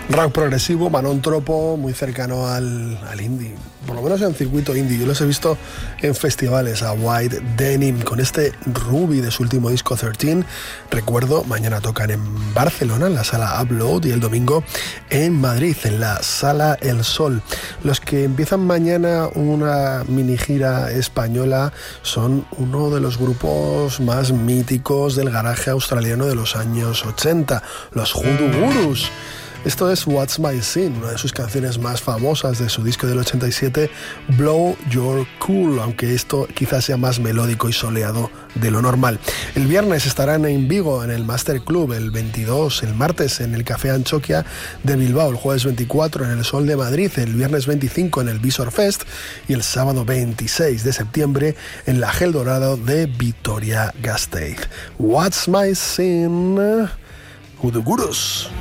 Rock progresivo, Manon Tropo, muy cercano al indie, por lo menos en circuito indie. Yo los he visto en festivales, a White Denim, con este Ruby de su último disco 13. Recuerdo, mañana tocan en Barcelona, en la sala Upload, y el domingo en Madrid, en la sala El Sol. Los que empiezan mañana una mini gira española son uno de los grupos más míticos del garaje australiano de los años 80, los Hoodoo Gurus. Esto es What's My Sin, una de sus canciones más famosas de su disco del 87, Blow Your Cool, aunque esto quizás sea más melódico y soleado de lo normal. El viernes estarán en Vigo, en el Master Club, el 22, el martes en el Café Anchoquia de Bilbao, el jueves 24 en el Sol de Madrid, el viernes 25 en el Visor Fest y el sábado 26 de septiembre en la Gel Dorado de Vitoria-Gasteiz. What's My Sin, Hoodoo Gurus.